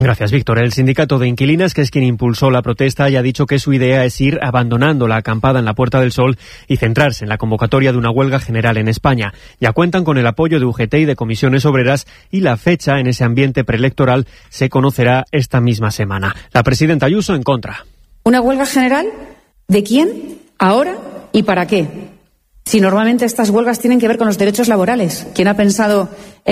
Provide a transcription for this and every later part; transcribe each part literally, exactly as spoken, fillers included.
Gracias, Víctor. El sindicato de inquilinas, que es quien impulsó la protesta, ya ha dicho que su idea es ir abandonando la acampada en la Puerta del Sol y centrarse en la convocatoria de una huelga general en España. Ya cuentan con el apoyo de U G T y de comisiones obreras y la fecha en ese ambiente preelectoral se conocerá esta misma semana. La presidenta Ayuso en contra. ¿Una huelga general? ¿De quién? ¿Ahora? ¿Y para qué? Si normalmente estas huelgas tienen que ver con los derechos laborales. ¿Quién ha pensado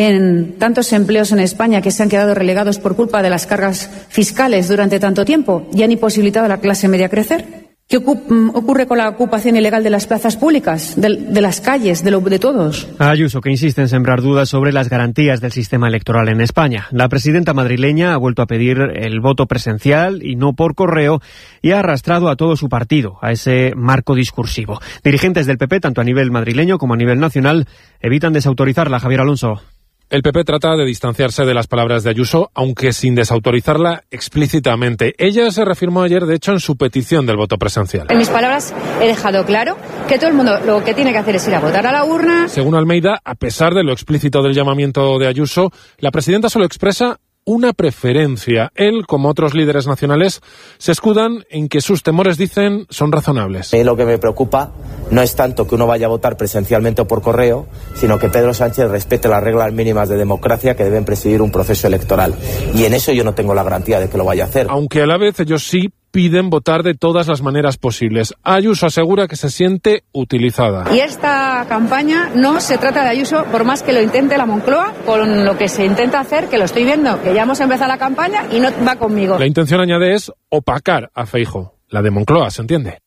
en tantos empleos en España que se han quedado relegados por culpa de las cargas fiscales durante tanto tiempo y han imposibilitado a la clase media crecer? ¿Qué ocurre con la ocupación ilegal de las plazas públicas, de, de las calles, de, lo, de todos? Ayuso, que insiste en sembrar dudas sobre las garantías del sistema electoral en España. La presidenta madrileña ha vuelto a pedir el voto presencial y no por correo y ha arrastrado a todo su partido a ese marco discursivo. Dirigentes del P P, tanto a nivel madrileño como a nivel nacional, evitan desautorizarla. Javier Alonso. El P P trata de distanciarse de las palabras de Ayuso, aunque sin desautorizarla explícitamente. Ella se reafirmó ayer, de hecho, en su petición del voto presencial. En mis palabras he dejado claro que todo el mundo lo que tiene que hacer es ir a votar a la urna. Según Almeida, a pesar de lo explícito del llamamiento de Ayuso, la presidenta solo expresa una preferencia. Él, como otros líderes nacionales, se escudan en que sus temores, dicen, son razonables. A mí lo que me preocupa no es tanto que uno vaya a votar presencialmente o por correo, sino que Pedro Sánchez respete las reglas mínimas de democracia que deben presidir un proceso electoral. Y en eso yo no tengo la garantía de que lo vaya a hacer. Aunque a la vez ellos sí piden votar de todas las maneras posibles. Ayuso asegura que se siente utilizada. Y esta campaña no se trata de Ayuso, por más que lo intente la Moncloa, con lo que se intenta hacer, que lo estoy viendo, que ya hemos empezado la campaña y no va conmigo. La intención, añade, es opacar a Feijóo. La de Moncloa, ¿se entiende?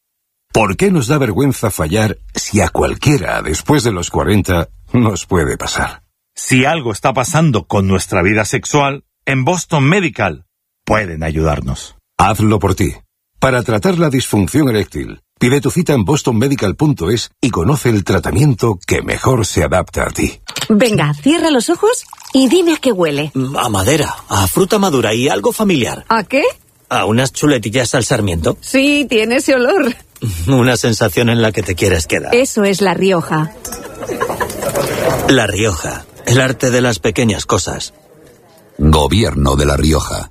¿Por qué nos da vergüenza fallar si a cualquiera después de los cuarenta nos puede pasar? Si algo está pasando con nuestra vida sexual, en Boston Medical pueden ayudarnos. Hazlo por ti. Para tratar la disfunción eréctil, pide tu cita en boston medical punto es y conoce el tratamiento que mejor se adapta a ti. Venga, cierra los ojos y dime a qué huele. A madera, a fruta madura y algo familiar. ¿A qué? A unas chuletillas al sarmiento. Sí, tiene ese olor. Una sensación en la que te quieres quedar. Eso es La Rioja. La Rioja, el arte de las pequeñas cosas. Gobierno de La Rioja.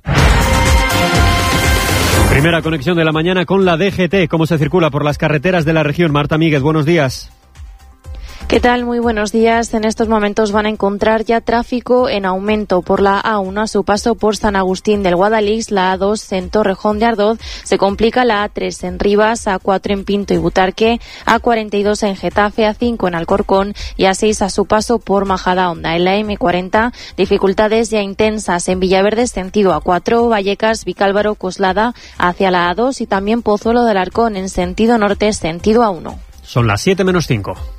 Primera conexión de la mañana con la D G T. ¿Cómo se circula por las carreteras de la región? Marta Míguez, buenos días. ¿Qué tal? Muy buenos días. En estos momentos van a encontrar ya tráfico en aumento por la A uno a su paso por San Agustín del Guadalix, la A dos en Torrejón de Ardoz, se complica la A tres en Rivas, A cuatro en Pinto y Butarque, A cuarenta y dos en Getafe, A cinco en Alcorcón y A seis a su paso por Majadahonda. En la M cuarenta, dificultades ya intensas en Villaverde sentido A cuatro, Vallecas, Vicálvaro, Coslada hacia la A dos y también Pozuelo del Arcón en sentido norte sentido A uno. Son las siete menos cinco.